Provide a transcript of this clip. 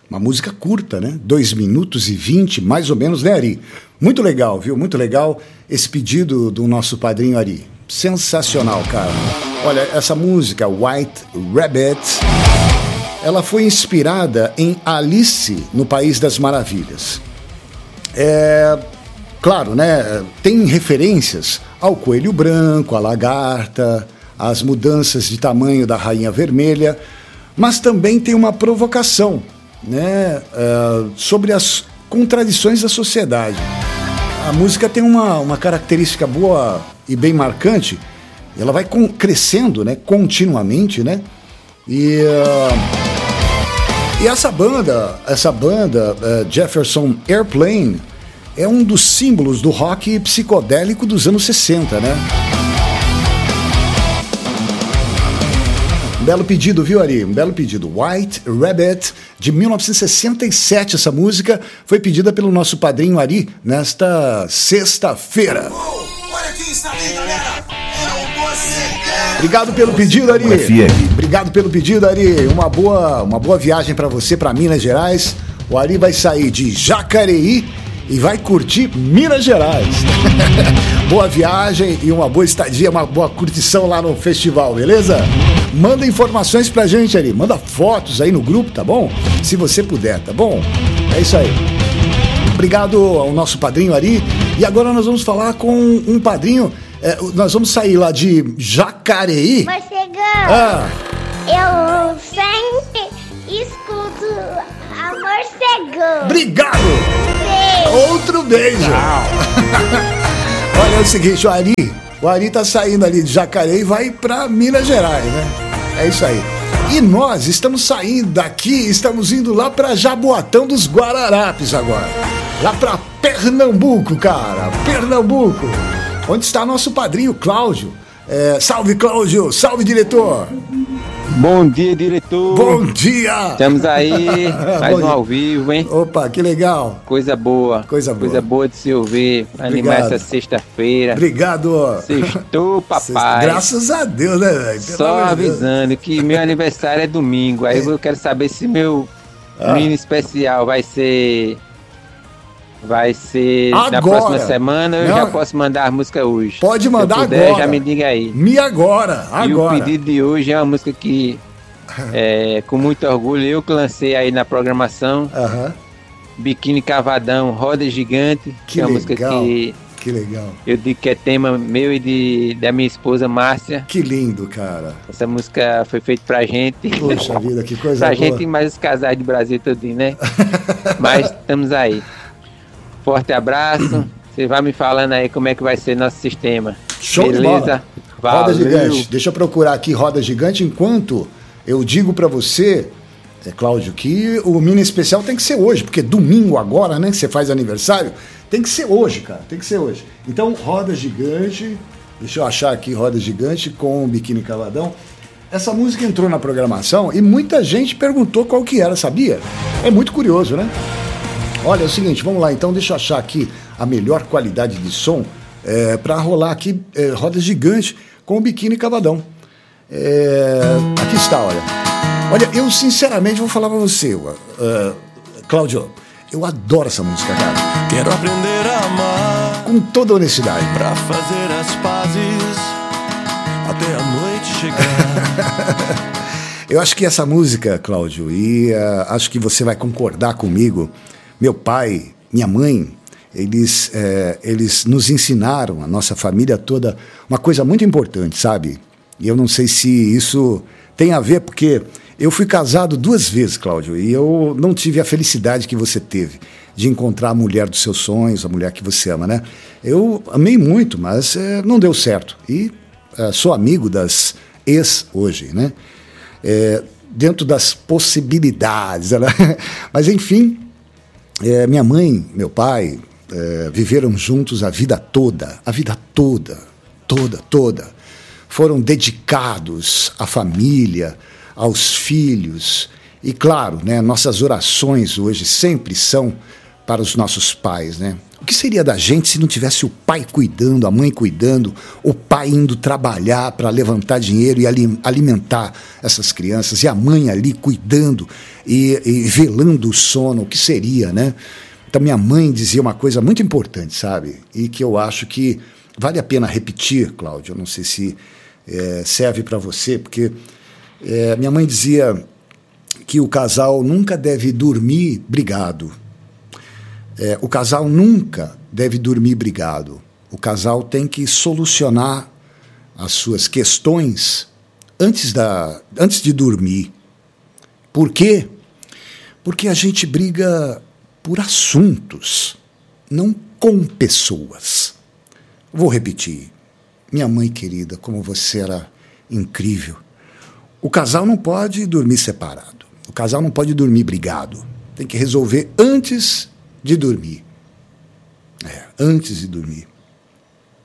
Uma música curta, né? 2 minutos e 20, mais ou menos, né, Ari? Muito legal, viu? Muito legal esse pedido do nosso padrinho Ari. Sensacional, cara. Olha, essa música, White Rabbit, ela foi inspirada em Alice no País das Maravilhas. Claro, né? Tem referências ao coelho branco, à lagarta, às mudanças de tamanho da rainha vermelha, mas também tem uma provocação, né, sobre as contradições da sociedade. A música tem uma característica boa e bem marcante. Ela vai crescendo, né, continuamente, né? E essa banda Jefferson Airplane, é um dos símbolos do rock psicodélico dos anos 60, né? Um belo pedido, viu, Ari? Um belo pedido. White Rabbit, de 1967. Essa música foi pedida pelo nosso padrinho Ari nesta sexta-feira. Olha quem está aí, galera! É o Mocegão! Obrigado pelo pedido, Ari. Obrigado pelo pedido, Ari. Uma boa viagem para você, para Minas Gerais. O Ari vai sair de Jacareí e vai curtir Minas Gerais. Boa viagem e uma boa estadia, uma boa curtição lá no festival, beleza? Manda informações pra gente, Ari. Manda fotos aí no grupo, tá bom? Se você puder, tá bom? É isso aí. Obrigado ao nosso padrinho Ari. E agora nós vamos falar com um padrinho. Nós vamos sair lá de Jacareí. Morcegão, eu sempre escuto a Morcegão. Obrigado! Beijo. Outro beijo! Olha, é o seguinte, o Ari tá saindo ali de Jacareí e vai pra Minas Gerais, né? É isso aí. E nós estamos saindo daqui, estamos indo lá pra Jaboatão dos Guararapes agora. Lá pra Pernambuco, cara. Pernambuco. Onde está nosso padrinho Cláudio. Salve, Cláudio. Salve, diretor. Bom dia, diretor. Bom dia. Estamos aí, mais um ao vivo, hein? Opa, que legal. Coisa boa. Coisa boa de se ouvir. Animar essa sexta-feira. Obrigado. Sextou, papai. Graças a Deus, né, velho? Só avisando que meu aniversário é domingo. Aí eu quero saber se meu mini especial vai ser agora. Na próxima semana. Eu já posso mandar a música hoje. Pode mandar se eu puder, agora. Já me diga aí. Agora. E o pedido de hoje é uma música que, com muito orgulho, eu que lancei aí na programação. Biquíni Cavadão, Roda Gigante. Que é uma legal. música que legal. Eu digo que é tema meu e da minha esposa Márcia. Que lindo, cara. Essa música foi feita pra gente. Poxa vida, que coisa pra boa. gente e mais os casais do Brasil todinho, né? Mas estamos aí. Forte abraço. Você vai me falando aí como é que vai ser nosso sistema. Show. Beleza? De bola. Roda Gigante. Deixa eu procurar aqui Roda Gigante enquanto eu digo pra você, Cláudio, que o mini especial tem que ser hoje, porque domingo agora, né, que você faz aniversário, tem que ser hoje, cara, tem que ser hoje. Então, Roda Gigante, deixa eu achar aqui Roda Gigante com o Biquíni Cavadão. Essa música entrou na programação e muita gente perguntou qual que era, sabia? É muito curioso, né? Olha, é o seguinte, vamos lá, então deixa eu achar aqui a melhor qualidade de som para rolar aqui Roda Gigante com o Biquíni Cavadão. Aqui está, olha. Olha, eu sinceramente vou falar pra você, Cláudio, eu adoro essa música, cara. Quero aprender a amar. Com toda honestidade. Pra fazer as pazes até a noite chegar. Eu acho que essa música, Cláudio, e acho que você vai concordar comigo, meu pai, minha mãe, eles nos ensinaram, a nossa família toda, uma coisa muito importante, sabe? E eu não sei se isso tem a ver, porque eu fui casado 2 vezes, Cláudio, e eu não tive a felicidade que você teve de encontrar a mulher dos seus sonhos, a mulher que você ama, né? Eu amei muito, mas não deu certo. E sou amigo das ex hoje, né? Dentro das possibilidades, né? Mas enfim, minha mãe, meu pai viveram juntos a vida toda. Foram dedicados à família, aos filhos. E claro, né, nossas orações hoje sempre são para os nossos pais, né? O que seria da gente se não tivesse o pai cuidando, a mãe cuidando, o pai indo trabalhar para levantar dinheiro e alimentar essas crianças, e a mãe ali cuidando e velando o sono? O que seria, né? Então, minha mãe dizia uma coisa muito importante, sabe? E que eu acho que vale a pena repetir, Cláudio. Eu não sei se serve para você, porque minha mãe dizia que o casal nunca deve dormir brigado. O casal nunca deve dormir brigado. O casal tem que solucionar as suas questões antes de dormir. Por quê? Porque a gente briga por assuntos, não com pessoas. Vou repetir. Minha mãe querida, como você era incrível. O casal não pode dormir separado. O casal não pode dormir brigado. Tem que resolver antes de dormir. Antes de dormir.